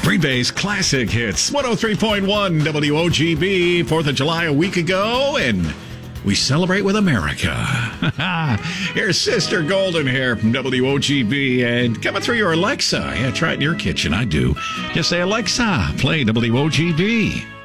Green Bay's classic hits, 103.1 WOGB, 4th of July a week ago, and we celebrate with America. Here's Sister Golden here from WOGB, and coming through your Alexa. Yeah, try it in your kitchen. I do. Just say, Alexa, play WOGB.